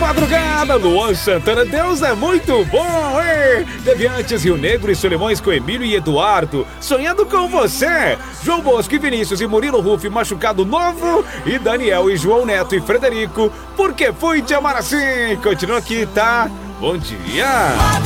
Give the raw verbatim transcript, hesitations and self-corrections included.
madrugada, Luan Santana, Deus é muito bom, hein? Deviantes, Rio Negro e Solimões com Emílio e Eduardo, sonhando com você. João Bosco e Vinícius e Murilo Ruff, machucado novo. E Daniel e João Neto e Frederico, porque fui te amar assim. Continua aqui, tá? Bom dia.